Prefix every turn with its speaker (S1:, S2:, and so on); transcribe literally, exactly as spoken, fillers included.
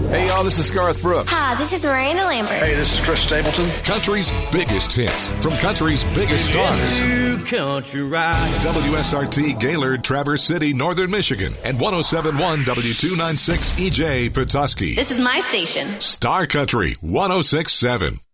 S1: Hey, y'all, this is Garth Brooks.
S2: Hi, this is Miranda Lambert.
S3: Hey, this is Chris Stapleton.
S4: Country's biggest hits from country's biggest stars.
S5: Country ride.
S4: W S R T Gaylord, Traverse City, Northern Michigan, and one oh seven point one W two ninety-six E J Petoskey.
S6: This is my station.
S4: Star Country one oh six point seven.